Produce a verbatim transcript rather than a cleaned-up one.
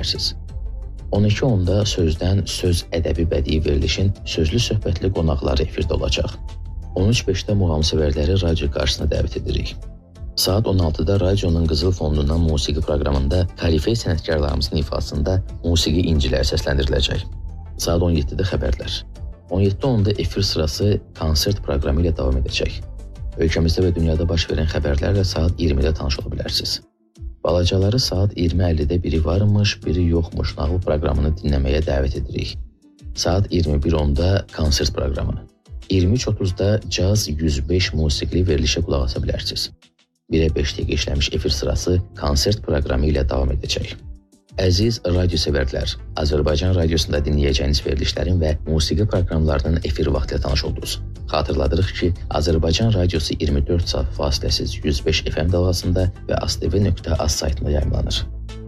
bilərsiniz. on iki onda sözdən söz ədəbi bədii verilişin sözlü söhbətli qonaqları efirdə olacaq. on üç beşdə muğamsevərləri radio qarşısına dəvət edirik. Saat on altıda radionun Qızıl Fondundan musiqi proqramında kalifey sənətkarlarımızın ifasında musiqi incilər səsləndiriləcək. Saat on yeddidə xəbərlər. on yeddi onda efir sırası konsert proqramı ilə davam edəcək. Ölkəmizdə və dünyada baş verən xəbərlərlə saat iyirmidə tanış ola bilərsiniz. Balacaları saat iyirmi əllidə biri varmış, biri yoxmuş nağıl proqramını dinləməyə dəvət edirik. Saat iyirmi bir onda konsert proqramı. iyirmi üç otuzda Caz yüz beş musiqili verilişə qulaq asa bilərsiniz. birə beş dəqiqə işləmiş efir sırası konsert proqramı ilə davam edəcək. Əziz radiosevərlər, Azərbaycan radiosunda dinləyəcəyiniz verilişlərin və musiqi proqramlarının efir vaxtı ilə tanış oldunuz. Xatırladırıq ki, Azərbaycan radiosu iyirmi dörd saat fasiləsiz yüz beş F M dalğasında və astv nöqtə az saytında yayımlanır.